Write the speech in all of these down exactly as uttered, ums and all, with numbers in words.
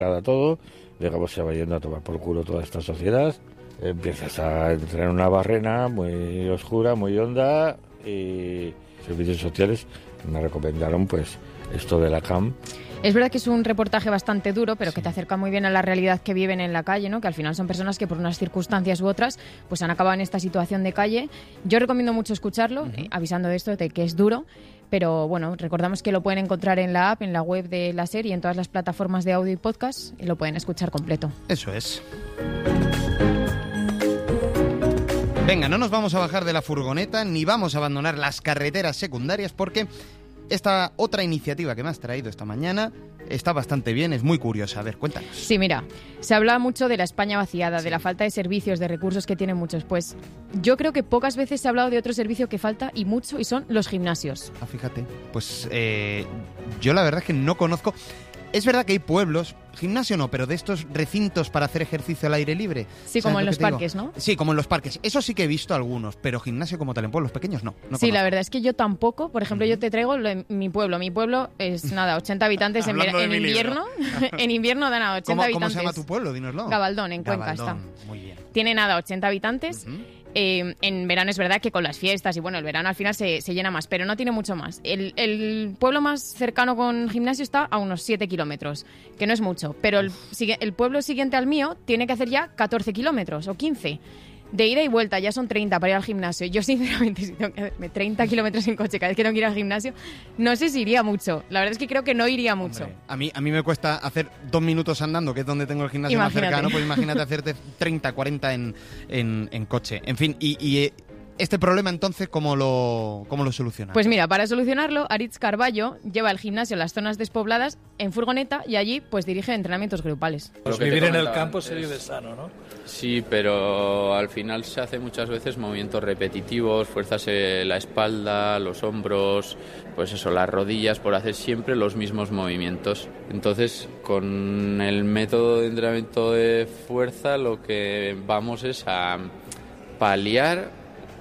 a todo, digamos, se va yendo a tomar por culo toda esta sociedad. Empiezas a entrar en una barrena muy oscura, muy honda, y servicios sociales me recomendaron pues esto de la C A M. Es verdad que es un reportaje bastante duro, pero que te acerca muy bien a la realidad que viven en la calle, ¿no? Que al final son personas que por unas circunstancias u otras pues han acabado en esta situación de calle. Yo recomiendo mucho escucharlo, uh-huh. eh, avisando de esto, de que es duro, pero bueno, recordamos que lo pueden encontrar en la app, en la web de la serie, en todas las plataformas de audio y podcast, y lo pueden escuchar completo. Eso es. Venga, no nos vamos a bajar de la furgoneta ni vamos a abandonar las carreteras secundarias porque esta otra iniciativa que me has traído esta mañana está bastante bien, es muy curiosa. A ver, cuéntanos. Sí, mira, se habla mucho de la España vaciada, sí. de la falta de servicios, de recursos que tienen muchos. Pues yo creo que pocas veces se ha hablado de otro servicio que falta y mucho, y son los gimnasios. Ah, fíjate, pues eh, yo la verdad es que no conozco... Es verdad que hay pueblos, gimnasio no, pero de estos recintos para hacer ejercicio al aire libre. Sí, como en los parques, ¿no? Sí, como en los parques. Eso sí que he visto algunos, pero gimnasio como tal en pueblos pequeños no. no sí, conozco. La verdad es que yo tampoco. Por ejemplo, yo te traigo lo de mi pueblo. Mi pueblo es, nada, ochenta habitantes en, en invierno. En invierno da nada, ochenta ¿Cómo, habitantes. ¿Cómo se llama tu pueblo? Dínoslo. Gabaldón, en Cuenca Gabaldón. está. Muy bien. Tiene nada, ochenta habitantes. Uh-huh. Eh, en verano es verdad que con las fiestas y bueno, el verano al final se, se llena más, pero no tiene mucho más. El, el pueblo más cercano con gimnasio está a unos siete kilómetros, que no es mucho, pero el, el pueblo siguiente al mío tiene que hacer ya catorce kilómetros o quince. De ida y vuelta, ya son treinta para ir al gimnasio. Yo, sinceramente, si tengo que hacerme treinta kilómetros en coche cada vez que tengo que ir al gimnasio, no sé si iría mucho. La verdad es que creo que no iría mucho. Hombre, a mí, a mí me cuesta hacer dos minutos andando, que es donde tengo el gimnasio imagínate. Más cercano, pues imagínate hacerte treinta, cuarenta en, en, en coche. En fin, y... y este problema, entonces, ¿cómo lo, cómo lo soluciona? Pues mira, para solucionarlo, Aritz Carballo lleva el gimnasio en las zonas despobladas en furgoneta y allí pues dirige entrenamientos grupales. Pues vivir en el campo se vive sano, ¿no? Sí, pero al final se hace muchas veces movimientos repetitivos, fuerzas en la espalda, los hombros, pues eso, las rodillas, por hacer siempre los mismos movimientos. Entonces, con el método de entrenamiento de fuerza, lo que vamos es a paliar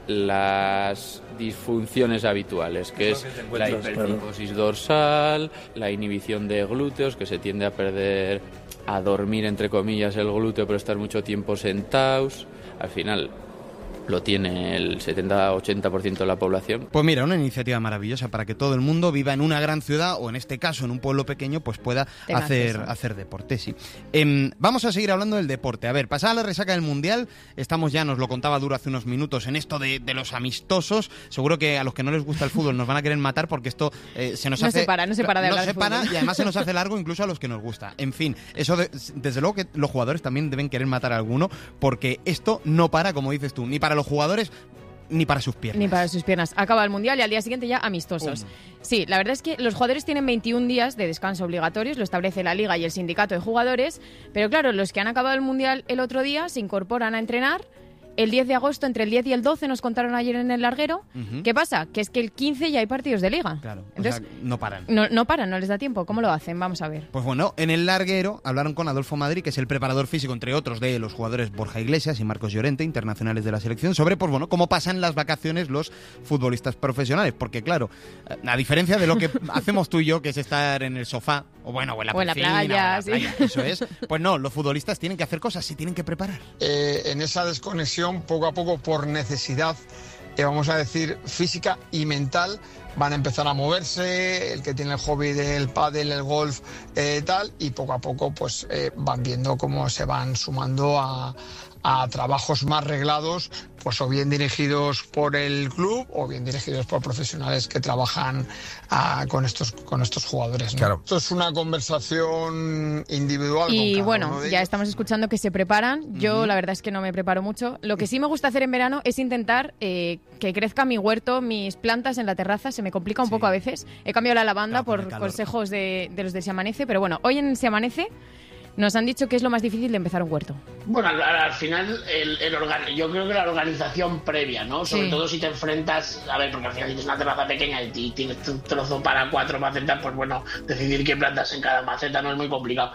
las disfunciones habituales, que es la hipertricosis dorsal, la inhibición de glúteos, que se tiende a perder, a dormir entre comillas el glúteo, pero estar mucho tiempo sentados. Al final lo tiene el setenta a ochenta por ciento de la población. Pues mira, una iniciativa maravillosa para que todo el mundo viva en una gran ciudad o en este caso en un pueblo pequeño, pues pueda hacer, hacer deporte, sí. Eh, vamos a seguir hablando del deporte. A ver, pasada la resaca del Mundial, estamos ya, nos lo contaba Duro hace unos minutos, en esto de, de los amistosos. Seguro que a los que no les gusta el fútbol nos van a querer matar porque esto eh, se nos no hace... No se para, no se para de hablar No se de para fútbol. Y además se nos hace largo incluso a los que nos gusta. En fin, eso de, desde luego que los jugadores también deben querer matar a alguno porque esto no para, como dices tú, ni para los jugadores ni para sus piernas. Ni para sus piernas. Acaba el Mundial y al día siguiente ya amistosos. Um. Sí, la verdad es que los jugadores tienen veintiún días de descanso obligatorios, lo establece la Liga y el Sindicato de Jugadores, pero claro, los que han acabado el Mundial el otro día se incorporan a entrenar. El diez de agosto, entre el diez y el doce, nos contaron ayer en el larguero. Uh-huh. ¿Qué pasa? Que es que el quince ya hay partidos de Liga. Claro, entonces, o sea, no paran. No, no paran, no les da tiempo. ¿Cómo lo hacen? Vamos a ver. Pues bueno, en el larguero hablaron con Adolfo Madrid, que es el preparador físico, entre otros, de los jugadores Borja Iglesias y Marcos Llorente, internacionales de la selección, sobre, pues bueno, cómo pasan las vacaciones los futbolistas profesionales. Porque, claro, a diferencia de lo que hacemos tú y yo, que es estar en el sofá, o bueno, o en la, o en la piscina, playa, o en la sí. playa, eso es. Pues no, los futbolistas tienen que hacer cosas, se tienen que preparar. Eh, en esa desconexión, poco a poco, por necesidad, eh, vamos a decir, física y mental, van a empezar a moverse, el que tiene el hobby del pádel, el golf, eh, tal, y poco a poco pues eh, van viendo cómo se van sumando a, a trabajos más reglados, pues o bien dirigidos por el club o bien dirigidos por profesionales que trabajan uh, con estos con estos jugadores, ¿no? Claro. Esto es una conversación individual. Y con cada bueno, uno de ya ellos. estamos escuchando que se preparan. Yo uh-huh. la verdad es que no me preparo mucho. Lo que sí me gusta hacer en verano es intentar eh, que crezca mi huerto, mis plantas en la terraza. Se me complica un sí. poco a veces. He cambiado la lavanda claro, por consejos de, de los de Se Amanece, pero bueno, hoy en Se Amanece nos han dicho que es lo más difícil de empezar un huerto. Bueno, al, al final, el, el organ... yo creo que la organización previa, ¿no? Sobre sí. todo si te enfrentas, a ver, porque al final tienes una terraza pequeña y tienes un trozo para cuatro macetas, pues bueno, decidir qué plantas en cada maceta no es muy complicado.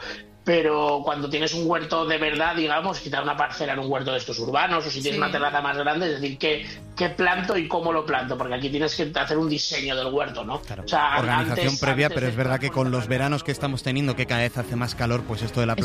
pero cuando tienes un huerto de verdad, digamos, quitar una parcela en un huerto de estos urbanos, o si tienes sí. una terraza más grande, es decir, qué, qué planto y cómo lo planto, porque aquí tienes que hacer un diseño del huerto, ¿no? Claro. O sea, organización antes, previa, antes pero es verdad que con los veranos que estamos teniendo, que cada vez hace más calor, pues esto de la